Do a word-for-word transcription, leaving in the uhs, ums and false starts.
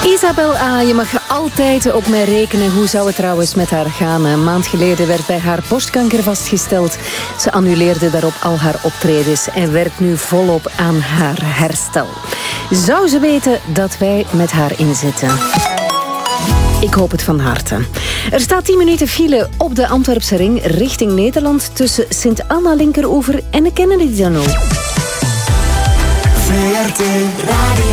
Isabel A., je mag altijd op mij rekenen. Hoe zou het trouwens met haar gaan? Een maand geleden werd bij haar borstkanker vastgesteld. Ze annuleerde daarop al haar optredens en werkt nu volop aan haar herstel. Zou ze weten dat wij met haar inzetten? Ik hoop het van harte. Er staat tien minuten file op de Antwerpse ring richting Nederland tussen Sint-Anna Linkeroever en de Kennedy-tunnel. V R T Radio.